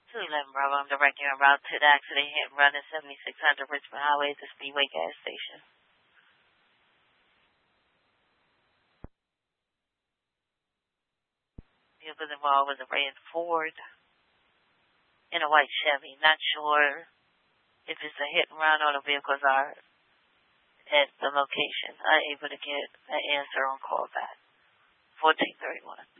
211 Bravo, I'm directing en route to the accident hit and run at 7600 Richmond Highway at the Speedway gas station. The vehicle involved was a red Ford and a white Chevy. Not sure if it's a hit and run or the vehicles are at the location. Unable to get an answer on call back. 1431.